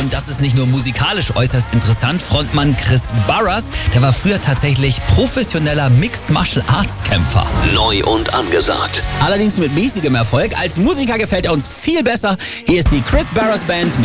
Und das ist nicht nur musikalisch äußerst interessant. Frontmann Chris Burress, der war früher tatsächlich professioneller Mixed Martial Arts Kämpfer. Neu und angesagt. Allerdings mit mäßigem Erfolg. Als Musiker gefällt er uns viel besser. Hier ist die Chris Burress Band mit